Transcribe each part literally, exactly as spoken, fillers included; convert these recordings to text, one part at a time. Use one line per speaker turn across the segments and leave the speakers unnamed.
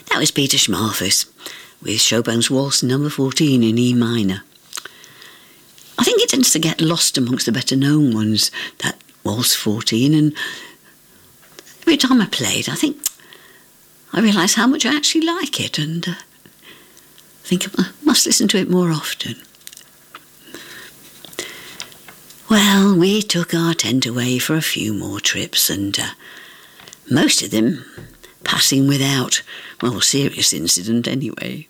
That was Peter Schmalfuss with Chopin's Waltz number fourteen in E minor. I think it tends to get lost amongst the better known ones, that Waltz fourteen, and every time I play it, I think I realise how much I actually like it, and uh, think I must listen to it more often. Well, we took our tent away for a few more trips, and uh, most of them passing without, well, serious incident anyway.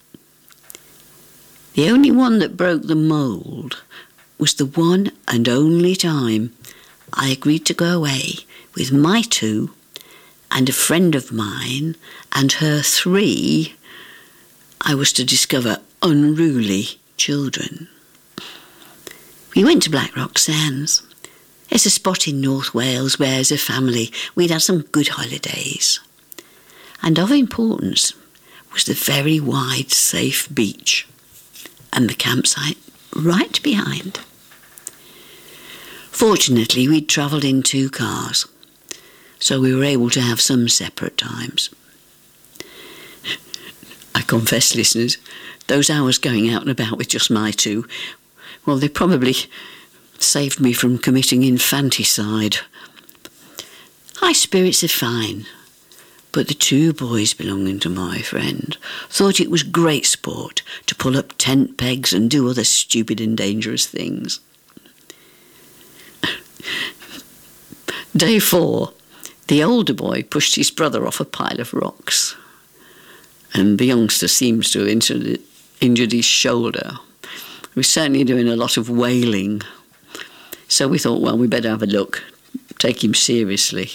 The only one that broke the mould was the one and only time I agreed to go away with my two and a friend of mine and her three, I was to discover, unruly children. We went to Blackrock Sands. It's a spot in North Wales where, as a family, we'd had some good holidays. And of importance was the very wide, safe beach and the campsite right behind. Fortunately, we'd travelled in two cars, so we were able to have some separate times. I confess, listeners, those hours going out and about with just my two, well, they probably saved me from committing infanticide. High spirits are fine, but the two boys belonging to my friend thought it was great sport to pull up tent pegs and do other stupid and dangerous things. Day four, the older boy pushed his brother off a pile of rocks, and the youngster seems to have injured, injured his shoulder. He was certainly doing a lot of wailing, so we thought, well, we better have a look, take him seriously.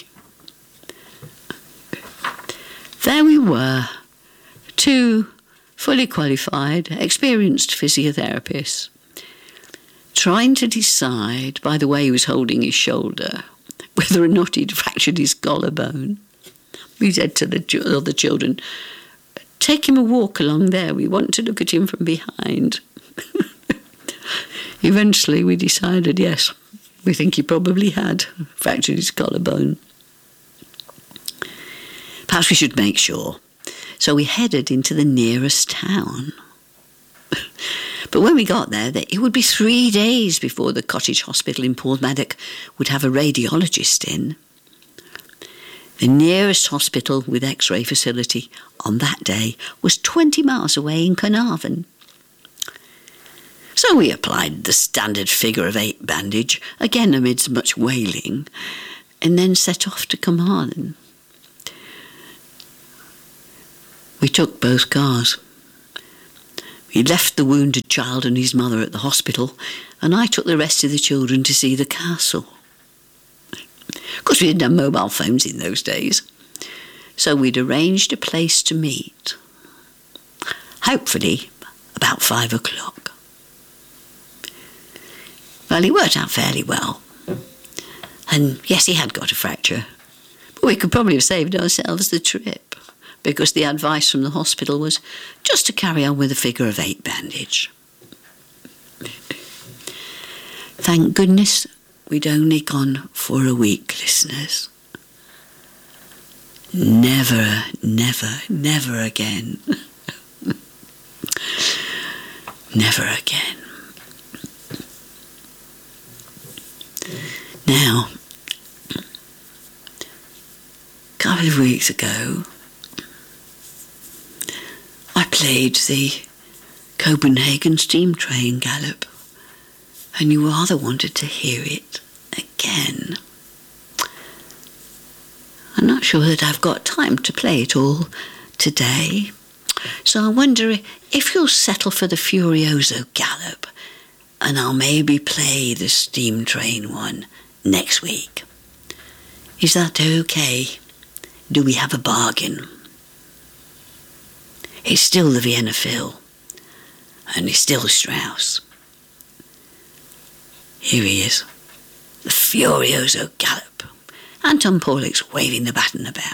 There we were, two fully qualified, experienced physiotherapists, trying to decide, by the way he was holding his shoulder, whether or not he'd fractured his collarbone. We said to the other children, take him a walk along there, we want to look at him from behind. Eventually we decided, yes, we think he probably had fractured his collarbone. Perhaps we should make sure. So we headed into the nearest town. But when we got there, it would be three days before the cottage hospital in Porthmadog would have a radiologist in. The nearest hospital with X-ray facility on that day was twenty miles away in Carnarvon. So we applied the standard figure of eight bandage, again amidst much wailing, and then set off to Carmarthen. We took both cars. We left the wounded child and his mother at the hospital, and I took the rest of the children to see the castle. Of course, we didn't have mobile phones in those days, so we'd arranged a place to meet. Hopefully, about five o'clock. Well, he worked out fairly well. And yes, he had got a fracture, but we could probably have saved ourselves the trip, because the advice from the hospital was just to carry on with a figure of eight bandage. Thank goodness we'd only gone for a week, listeners. Never, never, never again. Never again. Now, a couple of weeks ago, I played the Copenhagen steam train gallop, and you rather wanted to hear it again. I'm not sure that I've got time to play it all today, so I wonder if you'll settle for the Furioso gallop, and I'll maybe play the steam train one next week. Is that okay? Do we have a bargain? It's still the Vienna Phil, and it's still Strauss. Here he is, the Furioso gallop. Anton Paulick's waving the baton about.